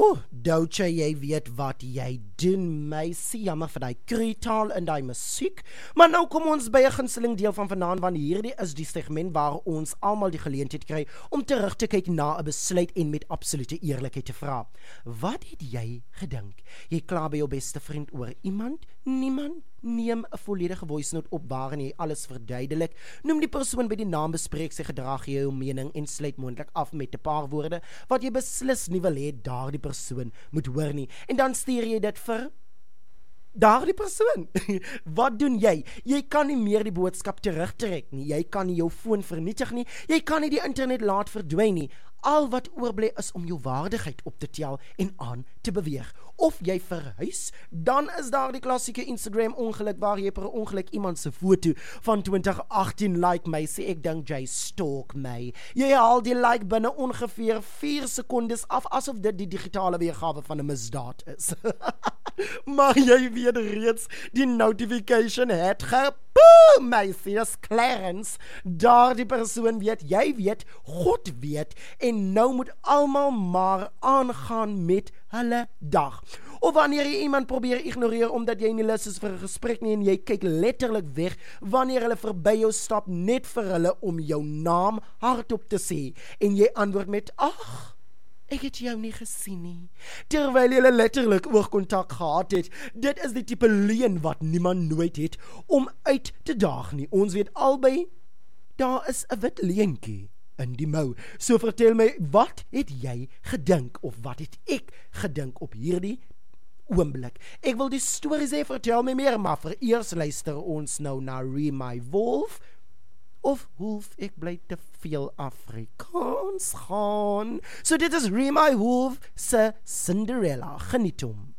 Doutje, jy weet wat jy doen, meisie, jammer vir die kreetaal en die musiek, maar nou kom ons by 'n gunsteling deel van vanaand, want hierdie is die segment waar ons almal die geleentheid kry om terug te kyk na 'n besluit en met absolute eerlikheid te vra. Wat het jy gedink? Jy kla by jou beste vriend oor iemand? Niemand? Neem 'n volledige voice note op waarin jy alles verduidelik. Noem die persoon by die naam, bespreek sy gedrag, jou mening en sluit moontlik af met 'n paar woorde wat jy beslis nie wil hê daardie persoon moet hoor nie. En dan stuur jy dit vir daardie persoon. Wat doen jy? Jy kan nie meer die boodskap terugtrek nie. Jy kan nie jou foon vernietig nie. Jy kan nie die internet laat verdwyn nie. Al wat oorbly is om jou waardigheid op te tel en aan te beweeg. Of jy verhuis, dan is daar die klassieke Instagram ongeluk waar jy per ongeluk iemand se foto van 2018 like my, sê ek dink jy stalk my. Jy haal die like binne ongeveer 4 sekondes af, asof dit die digitale weergawe van 'n misdaad is. Maar jy weet reeds, die notification het geboom, my sis Clarence. Daar die persoon weet, jy weet, God weet, en nou moet almal maar aangaan met hulle dag. Of wanneer jy iemand probeer ignoreer omdat jy nie lus is vir 'n gesprek nie en jy kyk letterlik weg wanneer hulle verby jou stap net vir hulle om jou naam hardop te sê en jy antwoord met ag, ek het jou nie gesien nie, terwyl jy letterlik oogkontak gehad het. Dit is die tipe leuen wat niemand nooit het om uit te daag nie. Ons weet albei, daar is 'n wit leentjie in die mou. So vertel my, wat het jy gedink of wat het ek gedink op hierdie oomblik? Ek wil die stories hê, vertel my meer, maar vir eers luister ons nou na My Wolf, of hoef ek bly te veel Afrikaans gaan. So dit is My Wolf se Cinderella. Geniet hom.